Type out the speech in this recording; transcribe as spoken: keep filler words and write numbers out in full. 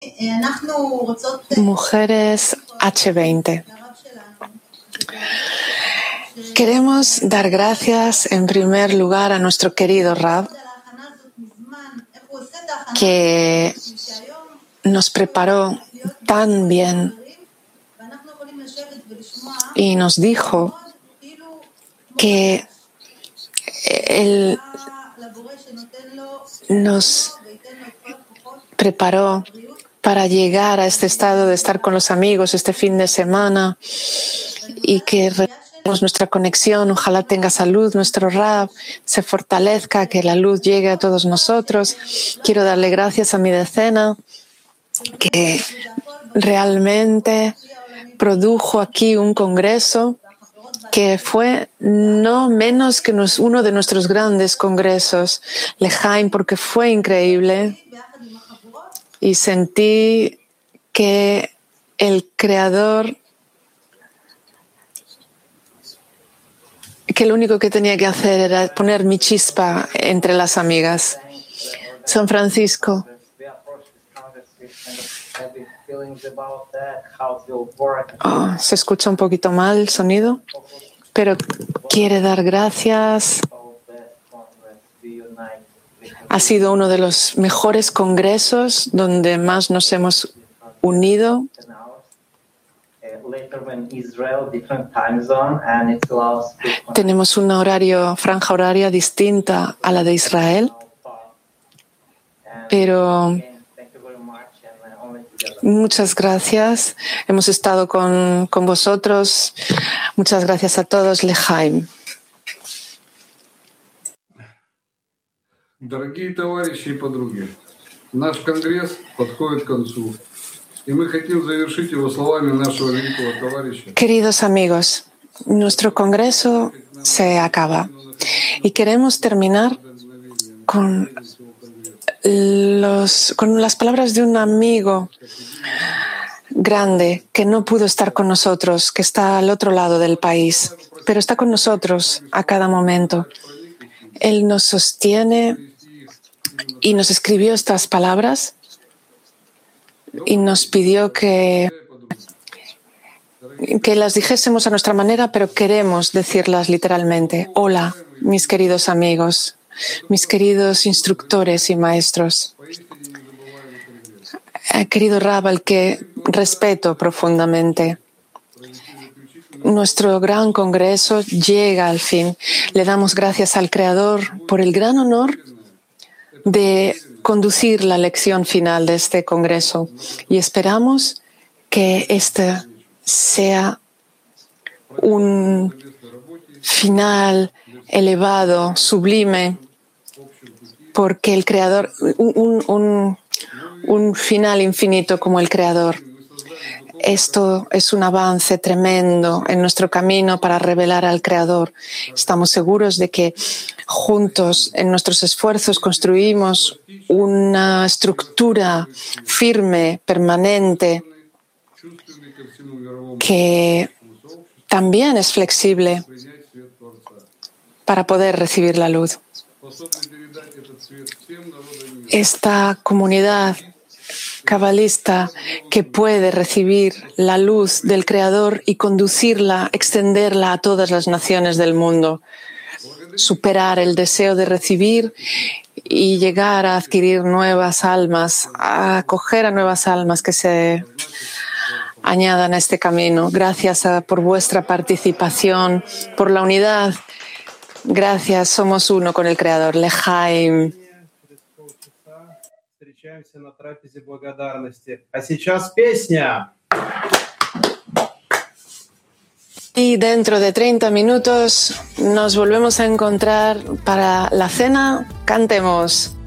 Mujeres H veinte. Queremos dar gracias en primer lugar a nuestro querido Rab, que nos preparó tan bien y nos dijo que Él nos preparó para llegar a este estado de estar con los amigos este fin de semana y que recuperemos nuestra conexión. Ojalá tenga salud nuestro Rab, se fortalezca, que la luz llegue a todos nosotros. Quiero darle gracias a mi decena, que realmente produjo aquí un congreso que fue no menos que uno de nuestros grandes congresos, Lejaim, porque fue increíble y sentí que el Creador, que lo único que tenía que hacer era poner mi chispa entre las amigas. San Francisco. Oh, se escucha un poquito mal el sonido, pero quiere dar gracias. Ha sido uno de los mejores congresos donde más nos hemos unido. Tenemos una horario, franja horaria distinta a la de Israel, pero muchas gracias. Hemos estado con, con vosotros. Muchas gracias a todos. Lejaim. Дорогие товарищи и подруги, наш конгресс подходит к концу, и мы хотим завершить его словами нашего великого товарища. Queridos amigos, nuestro congreso se acaba y queremos terminar con los con las palabras de un amigo grande que no pudo estar con nosotros, que está al otro lado del país, pero está con nosotros a cada momento. Él nos sostiene y nos escribió estas palabras y nos pidió que, que las dijésemos a nuestra manera, pero queremos decirlas literalmente. Hola, mis queridos amigos, mis queridos instructores y maestros. Querido Rab, al que respeto profundamente. Nuestro gran congreso llega al fin. Le damos gracias al Creador por el gran honor de conducir la lección final de este congreso y esperamos que este sea un final elevado, sublime, porque el Creador, un, un, un final infinito como el Creador. Esto es un avance tremendo en nuestro camino para revelar al Creador. Estamos seguros de que juntos, en nuestros esfuerzos, construimos una estructura firme, permanente, que también es flexible para poder recibir la luz. Esta comunidad cabalista que puede recibir la luz del Creador y conducirla, extenderla a todas las naciones del mundo, superar el deseo de recibir y llegar a adquirir nuevas almas, a acoger a nuevas almas que se añadan a este camino. Gracias a, por vuestra participación, por la unidad. Gracias, somos uno con el Creador. Lejaim. На трапезе благодарности. А сейчас песня. Y dentro de treinta minutos nos volvemos a encontrar para la cena. Cantemos.